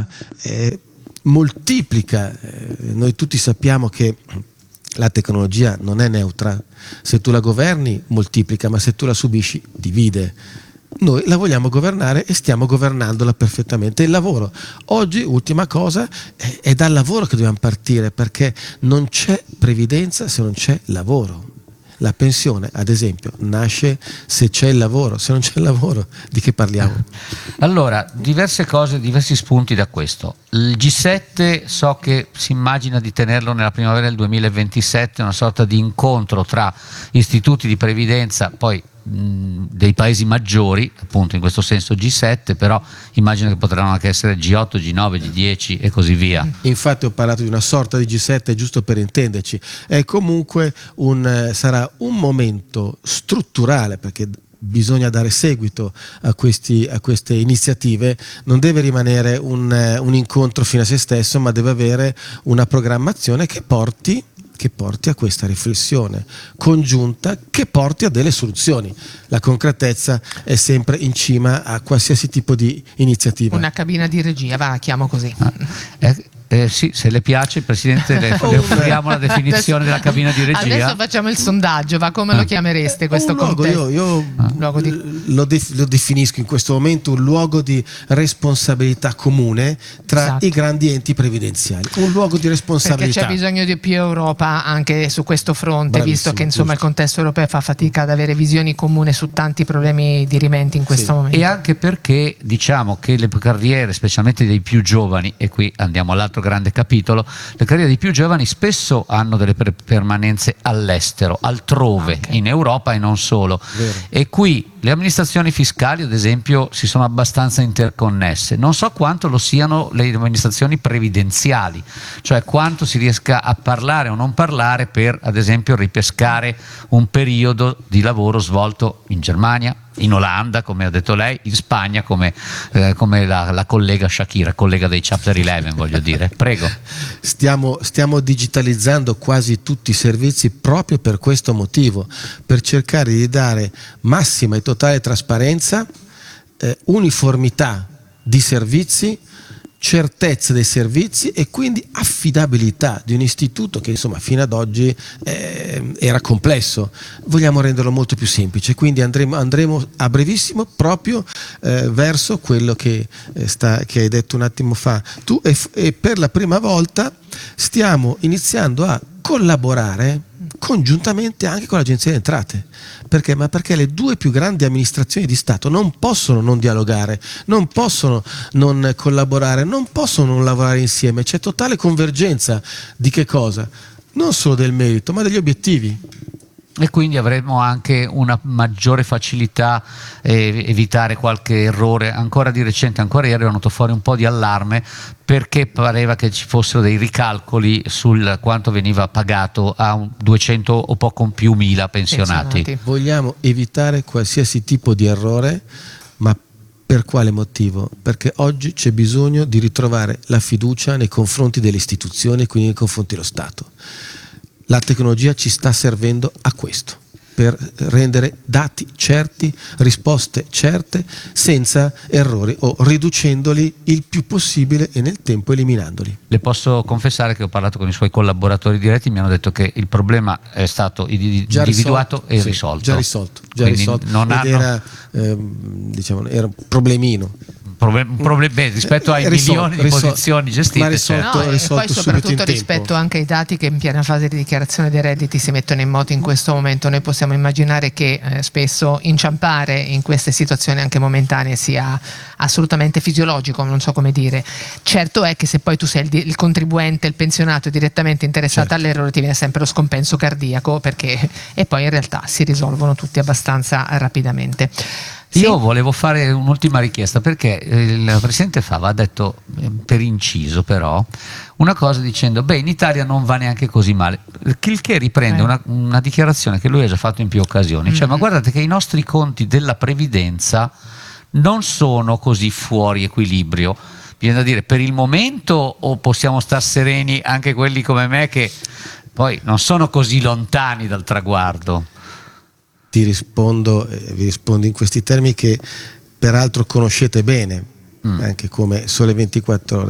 tecnologia moltiplica. Noi tutti sappiamo che la tecnologia non è neutra, se tu la governi moltiplica, ma se tu la subisci divide. Noi la vogliamo governare e stiamo governandola perfettamente. Il lavoro, oggi, ultima cosa, è dal lavoro che dobbiamo partire, perché non c'è previdenza se non c'è lavoro. La pensione, ad esempio, nasce se c'è il lavoro. Se non c'è il lavoro, di che parliamo? Allora, diverse cose, diversi spunti da questo. Il G7 so che si immagina di tenerlo nella primavera del 2027, una sorta di incontro tra istituti di previdenza, poi dei paesi maggiori, appunto in questo senso G7, però immagino che potranno anche essere G8, G9, G10 e così via. Infatti ho parlato di una sorta di G7 giusto per intenderci. È comunque sarà un momento strutturale, perché bisogna dare seguito a queste iniziative. Non deve rimanere un incontro fine a se stesso, ma deve avere una programmazione che porti a questa riflessione congiunta, che porti a delle soluzioni. La concretezza è sempre in cima a qualsiasi tipo di iniziativa. Una cabina di regia, va, la chiamo così. Sì, se le piace, Presidente, le offriamo la definizione della cabina di regia. Adesso facciamo il sondaggio, va, come lo chiamereste questo contesto? Io lo definisco in questo momento un luogo di responsabilità comune tra i grandi enti previdenziali, un luogo di responsabilità. Perché c'è bisogno di più Europa anche su questo fronte, visto che insomma il contesto europeo fa fatica ad avere visioni comuni su tanti problemi dirimenti in questo momento. E anche perché diciamo che le carriere, specialmente dei più giovani, e qui andiamo all'altro grande capitolo, le carriere dei più giovani spesso hanno delle permanenze all'estero, altrove, in Europa e non solo. Vero. E qui le amministrazioni fiscali, ad esempio, si sono abbastanza interconnesse. Non so quanto lo siano le amministrazioni previdenziali, cioè quanto si riesca a parlare o non parlare per, ad esempio, ripescare un periodo di lavoro svolto in Germania, in Olanda, come ha detto lei, in Spagna, come la collega Shakira, collega dei Chapter 11, voglio dire. Prego. Stiamo digitalizzando quasi tutti i servizi proprio per questo motivo, per cercare di dare massima e totale trasparenza, uniformità di servizi, certezza dei servizi e quindi affidabilità di un istituto che insomma fino ad oggi era complesso. Vogliamo renderlo molto più semplice, quindi andremo a brevissimo proprio verso quello che hai detto un attimo fa tu, e per la prima volta stiamo iniziando a collaborare congiuntamente anche con l'Agenzia delle Entrate. Perché? Ma perché le due più grandi amministrazioni di Stato non possono non dialogare, non possono non collaborare, non possono non lavorare insieme. C'è totale convergenza di che cosa? Non solo del merito, ma degli obiettivi. E quindi avremo anche una maggiore facilità evitare qualche errore. Ancora di recente, ancora ieri è venuto fuori un po' di allarme, perché pareva che ci fossero dei ricalcoli sul quanto veniva pagato a 200 o poco più mila pensionati. Vogliamo evitare qualsiasi tipo di errore, ma per quale motivo? Perché oggi c'è bisogno di ritrovare la fiducia nei confronti delle istituzioni e quindi nei confronti dello Stato. La tecnologia ci sta servendo a questo, per rendere dati certi, risposte certe, senza errori o riducendoli il più possibile e nel tempo eliminandoli. Le posso confessare che ho parlato con i suoi collaboratori diretti, mi hanno detto che il problema è stato individuato e risolto. Già risolto. Era un problemino. Rispetto ai milioni di posizioni gestite, e poi soprattutto rispetto anche ai dati che in piena fase di dichiarazione dei redditi si mettono in moto in questo momento. Noi possiamo immaginare che spesso inciampare in queste situazioni anche momentanee sia assolutamente fisiologico, non so come dire. Certo è che se poi tu sei il contribuente, il pensionato direttamente interessato all'errore, ti viene sempre lo scompenso cardiaco, e poi in realtà si risolvono tutti abbastanza rapidamente. Io volevo fare un'ultima richiesta, perché il Presidente Fava ha detto, per inciso però, una cosa dicendo in Italia non va neanche così male, il che riprende una dichiarazione che lui ha già fatto in più occasioni, cioè ma guardate che i nostri conti della previdenza non sono così fuori equilibrio, viene da dire per il momento, o possiamo star sereni anche quelli come me che poi non sono così lontani dal traguardo. Vi rispondo in questi termini che peraltro conoscete bene, anche come Sole 24 Ore.